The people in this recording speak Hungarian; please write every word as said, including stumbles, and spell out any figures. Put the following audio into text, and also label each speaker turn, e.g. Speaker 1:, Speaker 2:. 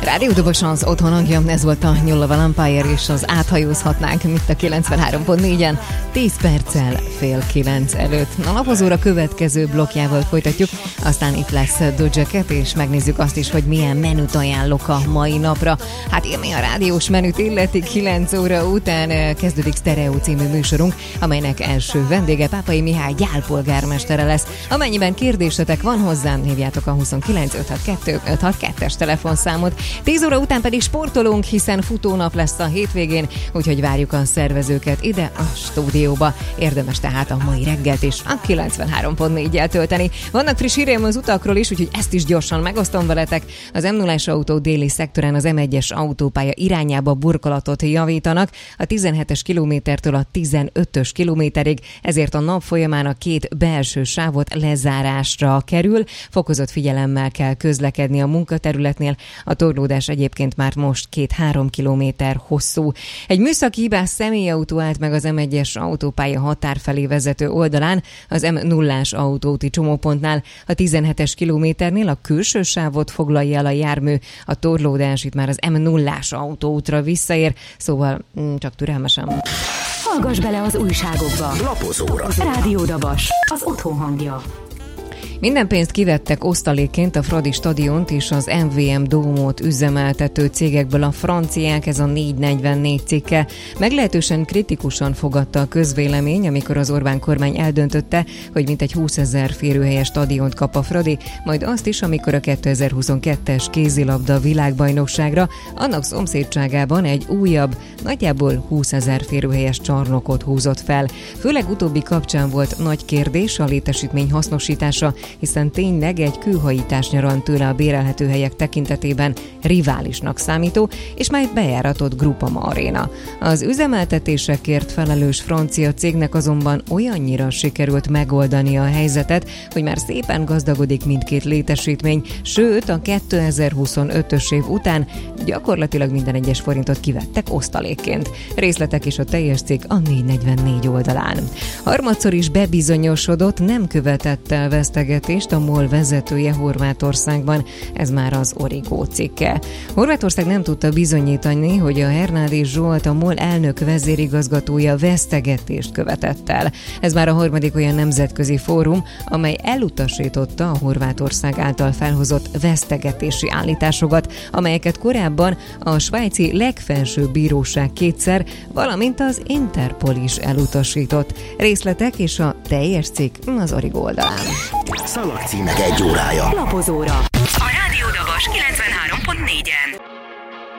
Speaker 1: Rádió Dobos az otthon hangja, ez volt a Nyullava Empire, és az áthajózhatnánk itt a kilencvenhárom pont négyen, tíz perccel fél kilenc előtt. A napozóra következő blokkjával folytatjuk, aztán itt lesz Doja Cat, és megnézzük azt is, hogy milyen menüt ajánlok a mai napra. Hát ami a rádiós menüt illeti, kilenc óra után kezdődik Stereo című műsorunk, amelynek első vendége Pápai Mihály gyálpolgármestere lesz. Amennyiben kérdésetek van hozzám, hívjátok a huszonkilenc ötszázhatvankettő ötszázhatvankettes telefonszámot. tíz óra után pedig sportolunk, hiszen futónap lesz a hétvégén, úgyhogy várjuk a szervezőket ide a stúdióba. Érdemes tehát a mai reggelt is a kilencvenhárom pont néggyel tölteni. Vannak friss híreim az utakról is, úgyhogy ezt is gyorsan megosztom veletek. Az em nullás autó déli szektorán az em egyes autópálya irányába burkolatot javítanak a tizenhetes kilométertől a tizenötös kilométerig, ezért a nap folyamán a két belső sávot lezárásra kerül. Fokozott figyelemmel kell közlekedni a munkaterületnél. A torlódás egyébként már most két-három kilométer hosszú. Egy műszaki hibás személyautó állt meg az em egyes autópálya határ felé vezető oldalán, az em nullás autóúti csomópontnál. A tizenhetes kilométernél a külső sávot foglalja el a jármű, a torlódás itt már az em nullás autóútra visszaér, szóval csak türelmesen.
Speaker 2: Hallgass bele az újságokba.
Speaker 3: Lapozóra.
Speaker 2: Rádió Dabas, az otthon hangja.
Speaker 1: Minden pénzt kivettek osztalékként a Fradi stadiont és az em vé em Dómot üzemeltető cégekből a franciák, ez a négy negyvennégy cikke. Meglehetősen kritikusan fogadta a közvélemény, amikor az Orbán kormány eldöntötte, hogy mintegy húszezer férőhelyes stadiont kap a Fradi, majd azt is, amikor a kétezer-huszonkettes kézilabda világbajnokságra annak szomszédságában egy újabb, nagyjából húszezer férőhelyes csarnokot húzott fel. Főleg utóbbi kapcsán volt nagy kérdés a létesítmény hasznosítása, hiszen tényleg egy kőhajítás nyarant tőle a bérelhető helyek tekintetében riválisnak számító, és már bejáratott Groupama Arena. Az üzemeltetésekért felelős francia cégnek azonban olyannyira sikerült megoldani a helyzetet, hogy már szépen gazdagodik mindkét létesítmény, sőt a kétezer-huszonötös év után gyakorlatilag minden egyes forintot kivettek osztalékként. Részletek és a teljes cikk a négy negyvennégy oldalán. Harmadszor is bebizonyosodott, nem követett el vesztegetést a MOL vezetője Horvátországban, ez már az Origo cikke. Horvátország nem tudta bizonyítani, hogy a Hernádi Zsolt, a MOL elnök vezérigazgatója vesztegetést követett el. Ez már a harmadik olyan nemzetközi fórum, amely elutasította a Horvátország által felhozott vesztegetési állításokat, amelyeket korábban a svájci legfelsőbb bíróság kétszer, valamint az Interpol is elutasított. Részletek és a teljes cikk az Origo oldalán.
Speaker 3: Szalagcímek egy órája.
Speaker 2: Lapozóra.